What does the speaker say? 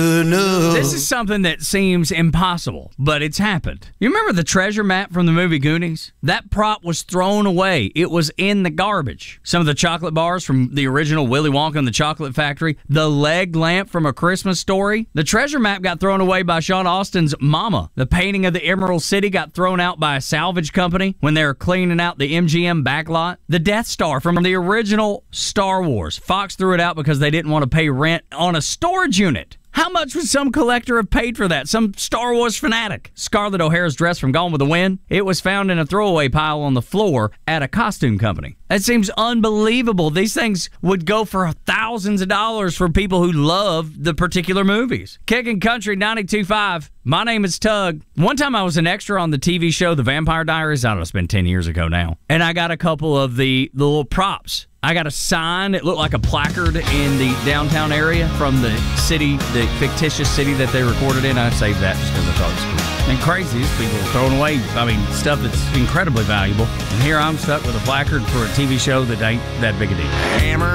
No. This is something that seems impossible, but it's happened. You remember the treasure map from the movie Goonies? That prop was thrown away. It was in the garbage. Some of the chocolate bars from the original Willy Wonka and the Chocolate Factory, the leg lamp from A Christmas Story. The treasure map got thrown away by Sean Austin's mama. The painting of the Emerald City got thrown out by a salvage company when they were cleaning out the MGM backlot. The Death Star from the original Star Wars. Fox threw it out because they didn't want to pay rent on a storage unit. How much would some collector have paid for that? Some Star Wars fanatic. Scarlett O'Hara's dress from Gone with the Wind. It was found in a throwaway pile on the floor at a costume company. That seems unbelievable. These things would go for thousands of dollars for people who love the particular movies. Kicking Country 92.5. My name is Tug. One time I was an extra on the TV show The Vampire Diaries. I don't know, it's been 10 years ago now. And I got a couple of the little props. I got a sign. It looked like a placard in the downtown area from the city, the fictitious city that they recorded in. I saved that just because I thought it was cool. And crazy, these people are throwing away, stuff that's incredibly valuable. And here I'm stuck with a placard for a TV show that ain't that big a deal. Hammer.